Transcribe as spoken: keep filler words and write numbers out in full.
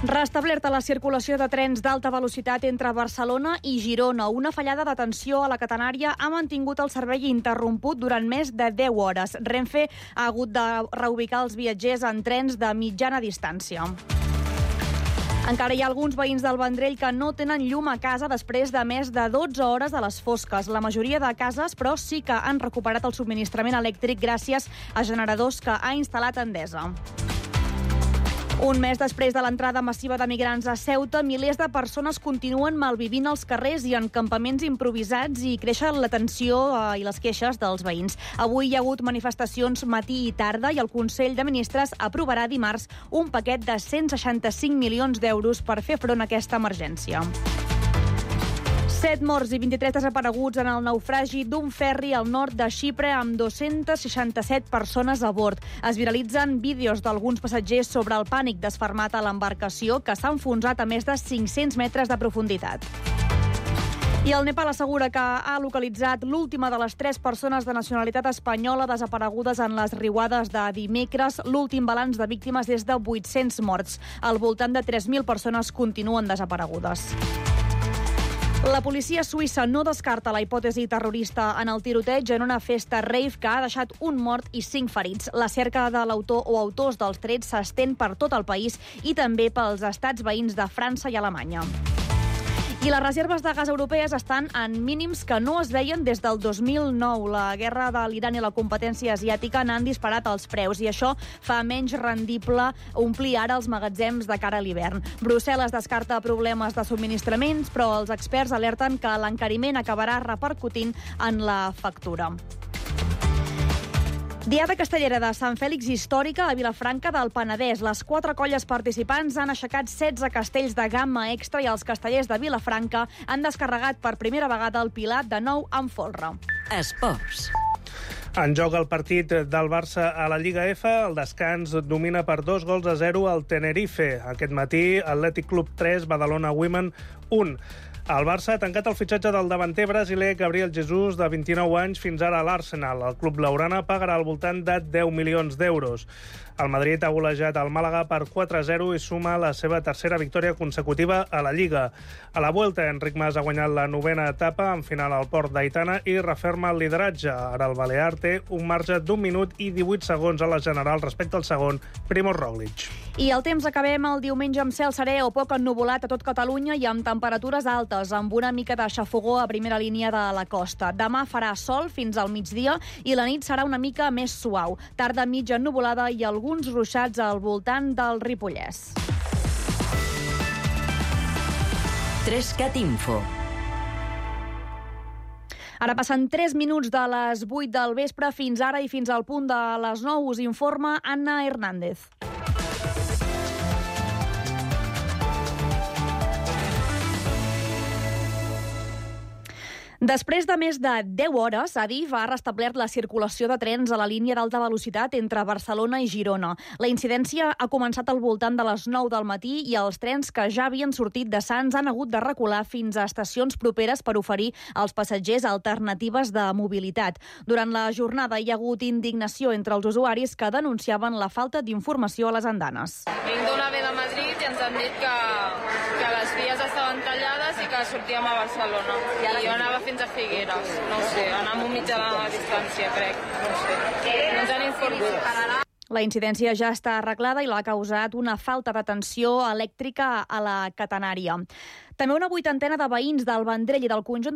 Restablerta la circulació de trens d'alta velocitat entre Barcelona i Girona. Una fallada de tensió a la catenària ha mantingut el servei interromput durant més de deu hores. Renfe ha hagut de reubicar els viatgers en trens de mitjana distància. Encara hi ha alguns veïns del Vendrell que no tenen llum a casa després de més de dotze hores a les fosques. La majoria de cases, però, sí que han recuperat el subministrament elèctric gràcies a generadors que ha instal·lat Endesa. Un mes després de l'entrada massiva de migrants a Ceuta, milers de persones continuen malvivint als carrers i en campaments improvisats i creixen la tensió eh, i les queixes dels veïns. Avui hi ha hagut manifestacions matí i tarda i el Consell de Ministres aprovarà dimarts un paquet de cent seixanta-cinc milions d'euros per fer front a aquesta emergència. Set morts i vint-i-tres desapareguts en el naufragi d'un ferri al nord de Xipre amb dos-centes seixanta-set persones a bord. Es viralitzen vídeos d'alguns passatgers sobre el pànic desfermat a l'embarcació que s'ha enfonsat a més de cinc-cents metres de profunditat. I el Nepal assegura que ha localitzat l'última de les tres persones de nacionalitat espanyola desaparegudes en les riuades de dimecres. L'últim balanç de víctimes és de vuit-cents morts. Al voltant de tres mil persones continuen desaparegudes. La policia suïssa no descarta la hipòtesi terrorista en el tiroteig en una festa rave que ha deixat un mort i cinc ferits. La cerca de l'autor o autors dels trets s'estén per tot el país i també pels estats veïns de França i Alemanya. I les reserves de gas europees estan en mínims que no es veien des del dos mil nou. La guerra de l'Iran i la competència asiàtica n'han disparat els preus i això fa menys rendible omplir ara els magatzems de cara a l'hivern. Brussel·les descarta problemes de subministraments, però els experts alerten que l'encariment acabarà repercutint en la factura. Diada Castellera de Sant Fèlix històrica a Vilafranca del Penedès. Les quatre colles participants han aixecat setze castells de gamma extra i els castellers de Vilafranca han descarregat per primera vegada el Pilar de nou amb folre. Esports. En joc el partit del Barça a la Lliga F, el descans domina per dos gols a zero al Tenerife. Aquest matí, Atlètic Club tres, Badalona Women un. El Barça ha tancat el fitxatge del davanter brasiler Gabriel Jesus, de vint-i-nou anys, fins ara a l'Arsenal. El club blaugrana pagarà al voltant de deu milions d'euros. El Madrid ha golejat el Màlaga per quatre a zero i suma la seva tercera victòria consecutiva a la Lliga. A la Vuelta, Enric Mas ha guanyat la novena etapa en final al port d'Aitana i referma el lideratge. Ara el Balear té un marge d'un minut i divuit segons a la general respecte al segon, Primož Roglič. I el temps acabem el diumenge amb cel serè o poc ennuvolat a tot Catalunya i amb temperatures altes, amb una mica de xafogó a primera línia de la costa. Demà farà sol fins al migdia i la nit serà una mica més suau. Tarda mitja ennuvolada i alguns ruixats al voltant del Ripollès. Trescat Info. Ara passen tres minuts de les vuit del vespre. Fins ara i fins al punt de les nou us informa Anna Hernández. Després de més de deu hores, Adif ha restablert la circulació de trens a la línia d'alta velocitat entre Barcelona i Girona. La incidència ha començat al voltant de les nou del matí i els trens que ja havien sortit de Sants han hagut de recular fins a estacions properes per oferir als passatgers alternatives de mobilitat. Durant la jornada hi ha hagut indignació entre els usuaris que denunciaven la falta d'informació a les andanes. Vinc d'una ve de Madrid i ens han dit que, que les vies estaven tallades i que sortíem a Barcelona. I jo anava fins a Figueres, no ho sé, anar amb un mitjà de distància, crec, no ho sé. No ens han informat. La incidència ja està arreglada i l'ha causat una falta de tensió elèctrica a la catenària. També una vuitantena de veïns del Vendrell i del conjunt